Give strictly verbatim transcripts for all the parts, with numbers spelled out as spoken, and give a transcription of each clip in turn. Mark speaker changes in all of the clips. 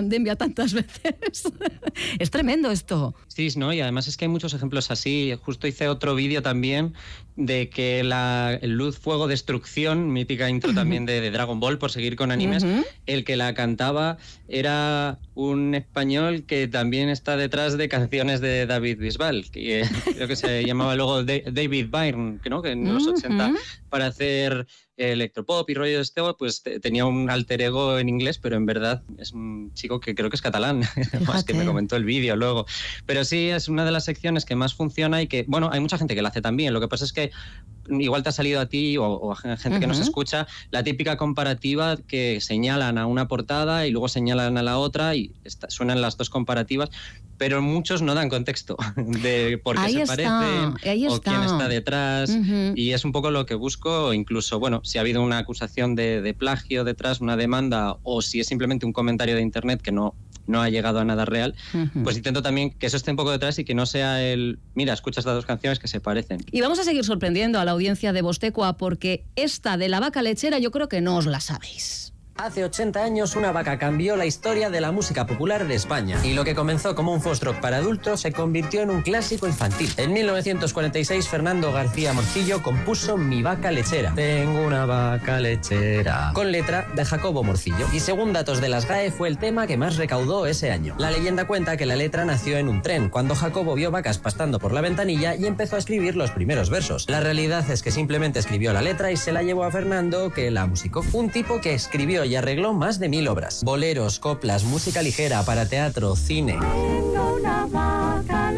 Speaker 1: pandemia tantas veces. Es tremendo esto.
Speaker 2: Sí, ¿no? Y además es que hay muchos ejemplos así. Justo hice otro vídeo también de que la el Luz, Fuego, Destrucción, mítica intro también de, de Dragon Ball, por seguir con animes, uh-huh. el que la cantaba era un español que también está detrás de canciones de David Bisbal, que creo que se llamaba luego David Byrne, ¿no? Que en los uh-huh. ochenta, para hacer electropop y rollo de este, pues tenía un alter ego en inglés, pero en verdad es un chico que creo que es catalán, más que me comentó el vídeo luego. Pero sí, es una de las secciones que más funciona y que, bueno, hay mucha gente que la hace también. Lo que pasa es que igual te ha salido a ti o, o a gente uh-huh. que nos escucha la típica comparativa que señalan a una portada y luego señalan a la otra y está, suenan las dos comparativas, pero muchos no dan contexto de por qué
Speaker 1: ahí
Speaker 2: se
Speaker 1: está,
Speaker 2: parecen
Speaker 1: ahí
Speaker 2: o
Speaker 1: está.
Speaker 2: quién está detrás
Speaker 1: Uh-huh.
Speaker 2: y es un poco lo que busco. Incluso, bueno, si ha habido una acusación de, de plagio detrás, una demanda, o si es simplemente un comentario de internet que no no ha llegado a nada real, uh-huh. pues intento también que eso esté un poco detrás y que no sea el, mira, escucha estas dos canciones que se parecen.
Speaker 1: Y vamos a seguir sorprendiendo a la audiencia de Bostecua porque esta de la vaca lechera yo creo que no os la sabéis.
Speaker 3: Hace ochenta años una vaca cambió la historia de la música popular de España y lo que comenzó como un foxtrot para adultos se convirtió en un clásico infantil. En mil novecientos cuarenta y seis Fernando García Morcillo compuso Mi vaca lechera. Tengo una vaca lechera, con letra de Jacobo Morcillo, y según datos de las G A E fue el tema que más recaudó ese año. La leyenda cuenta que la letra nació en un tren cuando Jacobo vio vacas pastando por la ventanilla y empezó a escribir los primeros versos. La realidad es que simplemente escribió la letra y se la llevó a Fernando, que la musicó. Un tipo que escribió y arregló más de mil obras: boleros, coplas, música ligera para teatro, cine.
Speaker 4: Tengo una vaca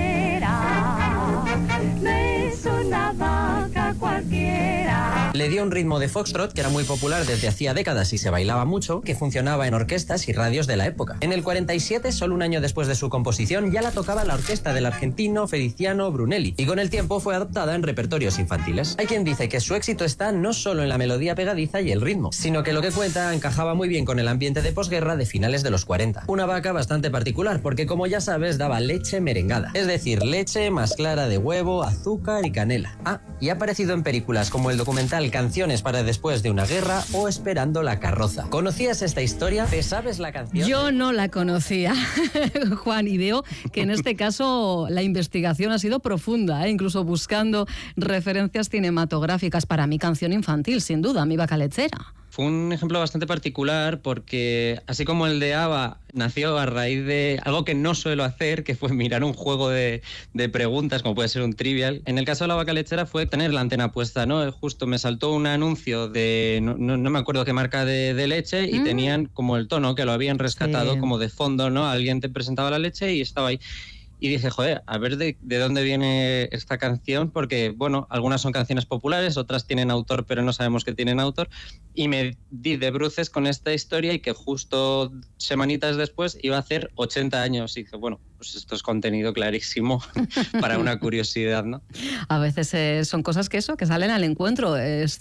Speaker 4: lechera, no es una vaca cualquiera.
Speaker 3: Le dio un ritmo de foxtrot que era muy popular desde hacía décadas y se bailaba mucho, que funcionaba en orquestas y radios de la época. En el cuarenta y siete, solo un año después de su composición, ya la tocaba la orquesta del argentino Feliciano Brunelli, y con el tiempo fue adoptada en repertorios infantiles. Hay quien dice que su éxito está no solo en la melodía pegadiza y el ritmo, sino que lo que cuenta encajaba muy bien con el ambiente de posguerra de finales de los cuarenta. Una vaca bastante particular porque, como ya sabes, daba leche merengada, es decir, leche más clara de huevo, azúcar y canela. Ah, y ha aparecido en películas como el documental Canciones para después de una guerra o Esperando la carroza. ¿Conocías esta historia? ¿Te sabes la canción?
Speaker 1: Yo no la conocía, Juan, y veo que en este caso la investigación ha sido profunda, ¿eh? Incluso buscando referencias cinematográficas para mi canción infantil, sin duda, Mi vaca lechera.
Speaker 2: Fue un ejemplo bastante particular porque, así como el de ABBA nació a raíz de algo que no suelo hacer, que fue mirar un juego de, de preguntas, como puede ser un trivial, en el caso de la vaca lechera fue tener la antena puesta, ¿no? Justo me saltó un anuncio de, no, no, no me acuerdo qué marca de, de leche, y mm. tenían como el tono, que lo habían rescatado sí. como de fondo, ¿no? Alguien te presentaba la leche y estaba ahí. Y dije, joder, a ver de, de dónde viene esta canción, porque, bueno, algunas son canciones populares, otras tienen autor, pero no sabemos que tienen autor, y me di de bruces con esta historia y que justo semanitas después iba a hacer ochenta años. Y dije, bueno, pues esto es contenido clarísimo para una curiosidad, ¿no?
Speaker 1: A veces eh, son cosas que eso, que salen al encuentro.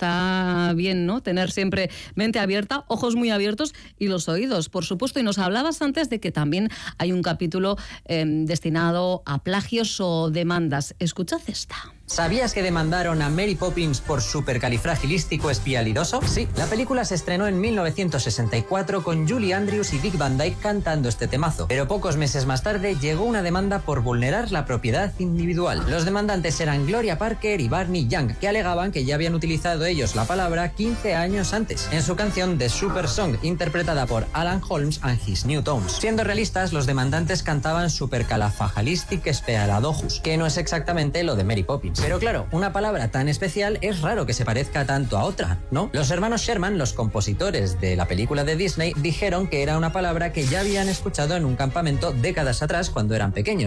Speaker 1: Está bien, ¿no? Tener siempre mente abierta, ojos muy abiertos y los oídos, por supuesto. Y nos hablabas antes de que también hay un capítulo eh, destinado a plagios o demandas. Escuchad esta.
Speaker 3: ¿Sabías que demandaron a Mary Poppins por supercalifragilístico espialidoso? Sí, la película se estrenó en mil novecientos sesenta y cuatro con Julie Andrews y Dick Van Dyke cantando este temazo. Pero pocos meses más tarde llegó una demanda por vulnerar la propiedad individual. Los demandantes eran Gloria Parker y Barney Young, que alegaban que ya habían utilizado ellos la palabra quince años antes, en su canción The Super Song, interpretada por Alan Holmes and His New Tones. Siendo realistas, los demandantes cantaban supercalifragilisticoespialidocious, que no es exactamente lo de Mary Poppins. Pero claro, una palabra tan especial es raro que se parezca tanto a otra, ¿no? Los hermanos Sherman, los compositores de la película de Disney, dijeron que era una palabra que ya habían escuchado en un campamento décadas atrás cuando eran pequeños.